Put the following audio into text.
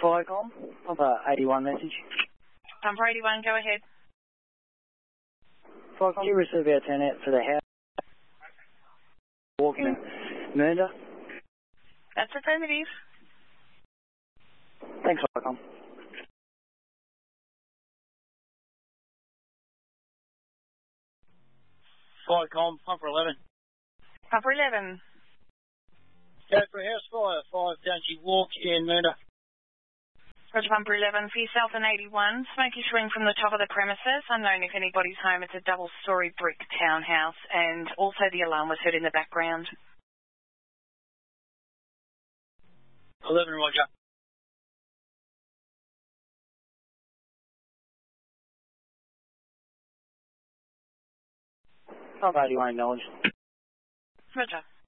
Flycom, Papa 81 message. Pumper 81, go ahead. Flycom, you received our turnout for the house. Walking murder. That's affirmative. Thanks, Flycom. Flycom, Pumper 11. Pumper 11. Go for a house fire, 5 Dungy Walk in Murder. Roger, Pumper 11 for yourself and 81. Smoke issuing from the top of the premises. Unknown if anybody's home. It's a double-storey brick townhouse, and also the alarm was heard in the background. 11, Roger. Papa 81 acknowledged. Roger.